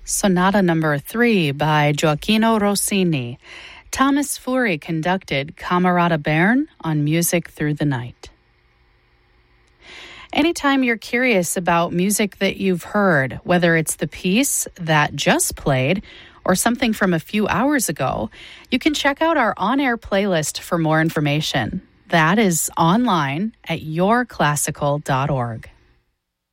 Sonata Number 3 by Gioacchino Rossini. Thomas Fury conducted Camerata Bern on Music Through the Night. Anytime you're curious about music that you've heard, whether it's the piece that just played or something from a few hours ago, you can check out our on-air playlist for more information. That is online at yourclassical.org.